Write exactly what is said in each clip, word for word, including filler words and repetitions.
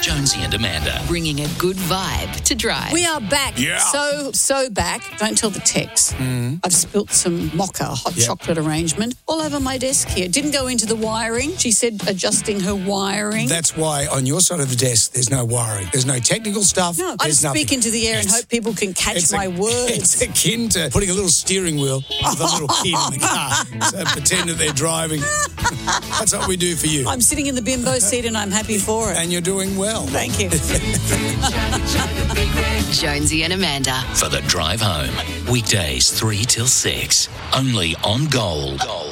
Jonesy and Amanda, bringing a good vibe to drive. We are back. Yeah. So, so back. Don't tell the Tex. Mm. I've spilt some mocha hot Yep. chocolate arrangement all over my desk here. Didn't go into the wiring. She said adjusting her wiring. That's why on your side of the desk, there's no wiring. There's no technical stuff. no, I there's just nothing. speak into the air and It's- hope people can catch it's my a- words. It's akin to putting a little steering wheel with a little kid in the car. So pretend that they're driving. That's what we do for you. I'm sitting in the bimbo seat and I'm happy for it. And you're doing well. Thank you. Jonesy and Amanda for the drive home. Weekdays three till six. Only on Gold. Gold.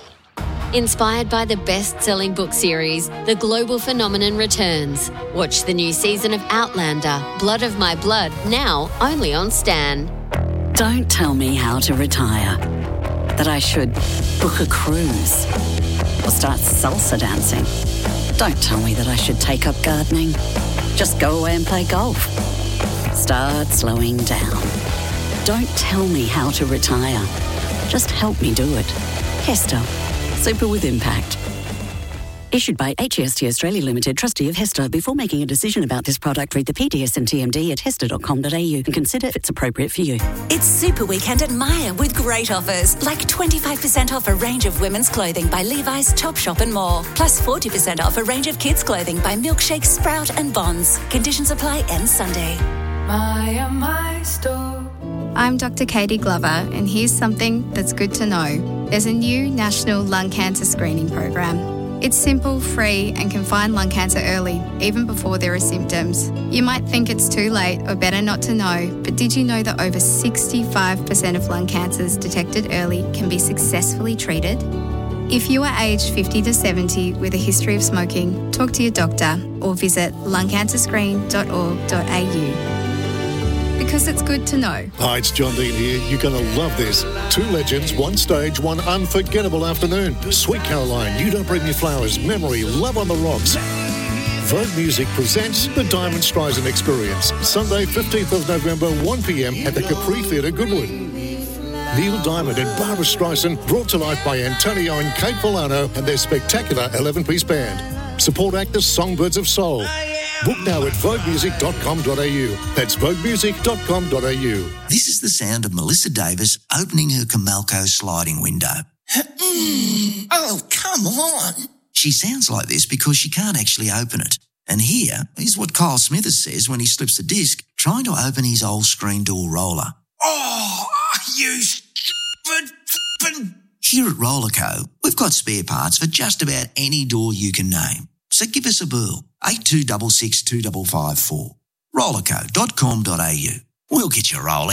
Inspired by the best-selling book series, The Global Phenomenon returns. Watch the new season of Outlander, Blood of My Blood, now only on Stan. Don't tell me how to retire. That I should book a cruise or start salsa dancing. Don't tell me that I should take up gardening. Just go away and play golf. Start slowing down. Don't tell me how to retire. Just help me do it. Hester. Super with impact. Issued by H E S T Australia Limited, trustee of Hester. Before making a decision about this product, read the P D S and T M D at hester dot com dot a u and consider if it's appropriate for you. It's Super Weekend at Myer with great offers, like twenty-five percent off a range of women's clothing by Levi's, Topshop and more. Plus forty percent off a range of kids' clothing by Milkshake, Sprout and Bonds. Conditions apply end Sunday. Myer, my store. I'm Doctor Katie Glover, and here's something that's good to know. There's a new national lung cancer screening program. It's simple, free, and can find lung cancer early, even before there are symptoms. You might think it's too late or better not to know, but did you know that over sixty-five percent of lung cancers detected early can be successfully treated? If you are aged fifty to seventy with a history of smoking, talk to your doctor or visit lung cancer screen dot org dot a u. Because it's good to know. Hi, it's John Dean here. You're going to love this. Two legends, one stage, one unforgettable afternoon. Sweet Caroline, You Don't Bring Me Flowers, Memory, Love on the Rocks. Vogue Music presents the Diamond Streisand Experience. Sunday, fifteenth of November, one p.m. at the Capri Theatre, Goodwood. Neil Diamond and Barbara Streisand, brought to life by Antonio and Kate Polano and their spectacular eleven-piece band. Support actors Songbirds of Soul. Book now at vogue music dot com dot a u. That's vogue music dot com dot a u. This is the sound of Melissa Davis opening her Comalco sliding window. Oh, come on. She sounds like this because she can't actually open it. And here is what Kyle Smithers says when he slips the disc trying to open his old screen door roller. Oh, you stupid flippin'. Here at Rollerco, we've got spare parts for just about any door you can name. So give us a burl, eight two six six two five five four. rollerco dot com dot a u. We'll get you rolling.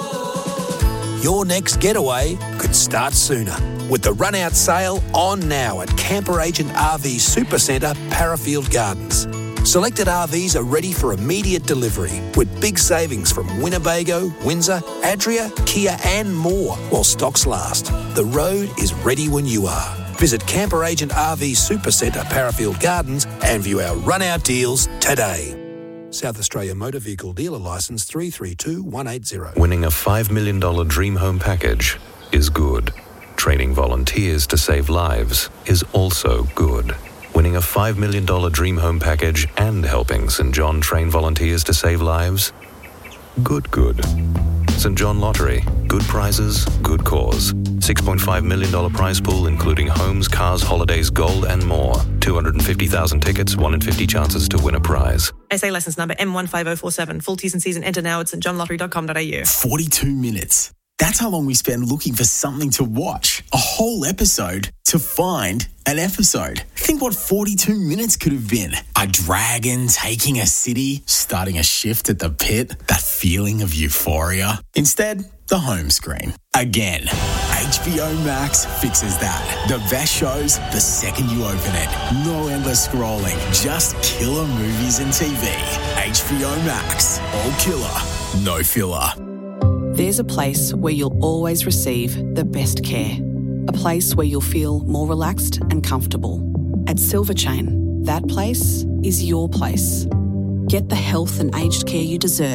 Your next getaway could start sooner with the run-out sale on now at Camper Agent R V Supercentre, Parafield Gardens. Selected R Vs are ready for immediate delivery with big savings from Winnebago, Windsor, Adria, Kia and more while stocks last. The road is ready when you are. Visit Camper Agent R V Supercentre, Parafield Gardens and view our run-out deals today. South Australia Motor Vehicle Dealer Licence three three two one eight zero. Winning a five million dollars Dream Home package is good. Training volunteers to save lives is also good. Winning a five million dollars Dream Home package and helping Saint John train volunteers to save lives? Good, good. Saint John Lottery. Good prizes, good cause. six point five million dollars prize pool including homes, cars, holidays, gold and more. two hundred fifty thousand tickets, one in fifty chances to win a prize. S A licence number M one five oh four seven. Full T's and C's and enter now at st john lottery dot com dot a u. forty-two minutes. That's how long we spend looking for something to watch. A whole episode to find an episode. Think what forty-two minutes could have been. A dragon taking a city, starting a shift at the pit, that feeling of euphoria. Instead, the home screen. Again, H B O Max fixes that. The best shows the second you open it. No endless scrolling, just killer movies and T V. H B O Max. All killer, no filler. There's a place where you'll always receive the best care. A place where you'll feel more relaxed and comfortable. At Silverchain, that place is your place. Get the health and aged care you deserve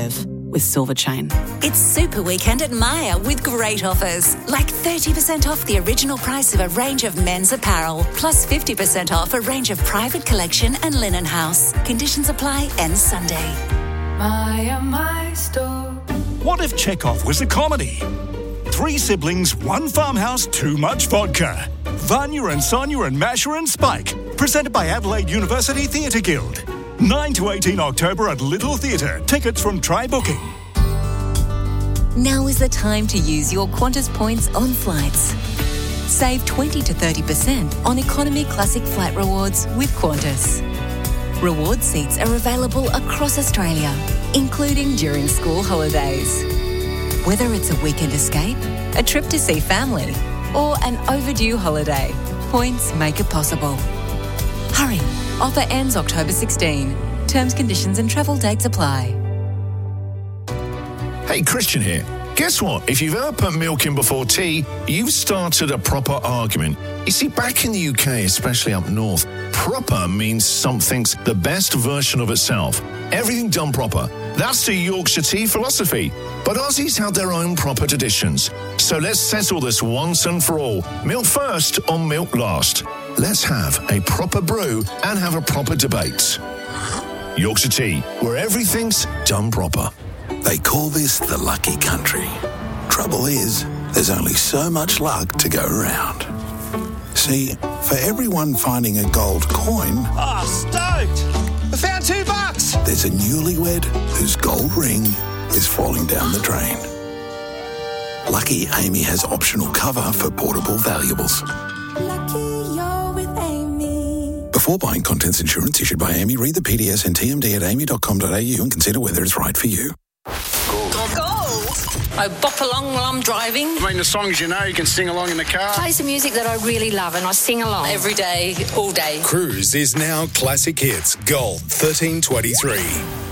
with Silver Chain. It's Super Weekend at Myer with great offers, like thirty percent off the original price of a range of men's apparel, plus fifty percent off a range of private collection and linen house. Conditions apply, ends Sunday. Myer, my store. What if Chekhov was a comedy? Three siblings, one farmhouse, too much vodka. Vanya and Sonia and Masha and Spike. Presented by Adelaide University Theatre Guild. nine to eighteen October at Little Theatre. Tickets from Try Booking. Now is the time to use your Qantas points on flights. Save twenty to thirty percent on Economy Classic Flight Rewards with Qantas. Reward seats are available across Australia, including during school holidays. Whether it's a weekend escape, a trip to see family, or an overdue holiday, points make it possible. Hurry, offer ends October sixteenth. Terms, conditions and travel dates apply. Hey, Christian here. Guess what? If you've ever put milk in before tea, you've started a proper argument. You see, back in the U K, especially up north, proper means something's the best version of itself. Everything done proper. That's the Yorkshire tea philosophy. But Aussies have their own proper traditions. So let's settle this once and for all. Milk first or milk last. Let's have a proper brew and have a proper debate. Yorkshire tea, where everything's done proper. They call this the lucky country. Trouble is, there's only so much luck to go around. See, for everyone finding a gold coin... Oh, stoked! I found two bucks! There's a newlywed whose gold ring is falling down the drain. Lucky Amy has optional cover for portable valuables. Lucky you're with Amy. Before buying contents insurance issued by Amy, read the P D S and T M D at amy dot com dot a u and consider whether it's right for you. I bop along while I'm driving. I mean, the songs you know, you can sing along in the car. Play some music that I really love and I sing along. Every day, all day. Cruise is now Classic Hits Gold thirteen twenty-three.